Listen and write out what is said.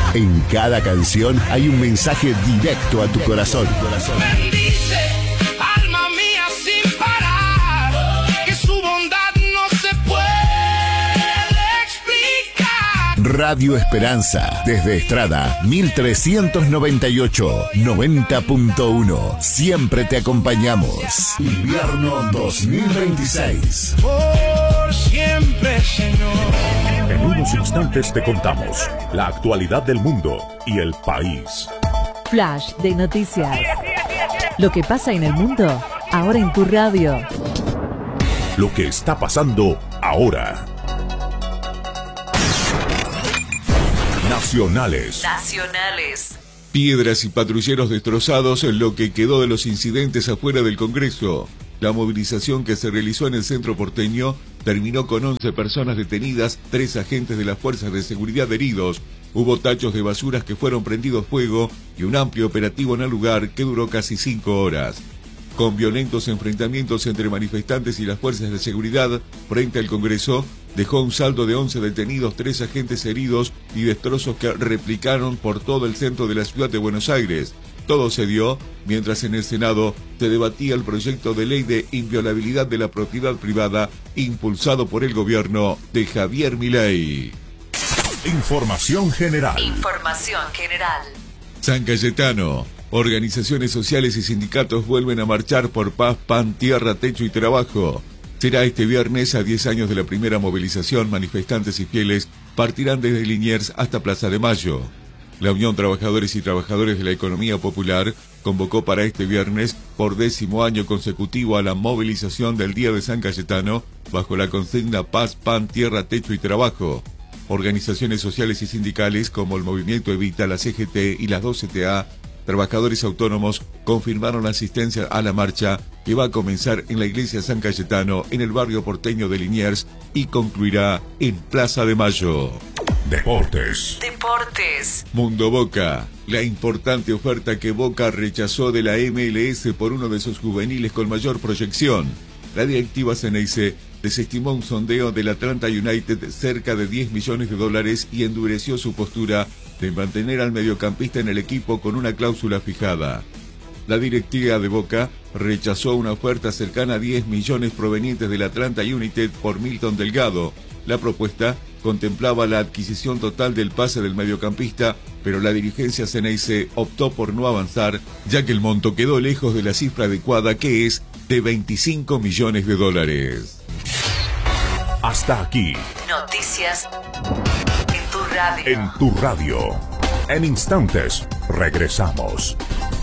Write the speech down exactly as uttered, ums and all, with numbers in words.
En cada canción hay un mensaje directo a tu corazón. Bendice, alma mía, sin parar, que su bondad no se puede explicar. Radio Esperanza, desde Estrada, mil trescientos noventa y ocho, noventa punto uno. Siempre te acompañamos. Invierno dos mil veintiséis. Por siempre, Señor. En unos instantes te contamos la actualidad del mundo y el país. Flash de noticias. Lo que pasa en el mundo, ahora en tu radio. Lo que está pasando ahora. Nacionales. Nacionales. Piedras y patrulleros destrozados en lo que quedó de los incidentes afuera del Congreso. La movilización que se realizó en el centro porteño terminó con once personas detenidas, tres agentes de las fuerzas de seguridad heridos. Hubo tachos de basuras que fueron prendidos fuego y un amplio operativo en el lugar que duró casi cinco horas. Con violentos enfrentamientos entre manifestantes y las fuerzas de seguridad frente al Congreso, dejó un saldo de once detenidos, tres agentes heridos y destrozos que replicaron por todo el centro de la ciudad de Buenos Aires. Todo se dio mientras en el Senado se debatía el proyecto de ley de inviolabilidad de la propiedad privada impulsado por el gobierno de Javier Milei. Información general. Información general. San Cayetano. Organizaciones sociales y sindicatos vuelven a marchar por paz, pan, tierra, techo y trabajo. Será este viernes, a diez años de la primera movilización. Manifestantes y fieles partirán desde Liniers hasta Plaza de Mayo. La Unión Trabajadores y Trabajadores de la Economía Popular convocó para este viernes, por décimo año consecutivo, a la movilización del Día de San Cayetano, bajo la consigna Paz, Pan, Tierra, Techo y Trabajo. Organizaciones sociales y sindicales como el Movimiento Evita, la C G T y las dos C T A, trabajadores autónomos, confirmaron la asistencia a la marcha que va a comenzar en la Iglesia San Cayetano, en el barrio porteño de Liniers, y concluirá en Plaza de Mayo. Deportes. Deportes. Mundo Boca. La importante oferta que Boca rechazó de la M L S por uno de sus juveniles con mayor proyección. La directiva Ceneice desestimó un sondeo del Atlanta United cerca de diez millones de dólares y endureció su postura de mantener al mediocampista en el equipo con una cláusula fijada. La directiva de Boca rechazó una oferta cercana a diez millones provenientes del Atlanta United por Milton Delgado. La propuesta contemplaba la adquisición total del pase del mediocampista, pero la dirigencia Ceneice optó por no avanzar, ya que el monto quedó lejos de la cifra adecuada, que es de veinticinco millones de dólares. Hasta aquí. Noticias en tu radio. En tu radio. En instantes, regresamos.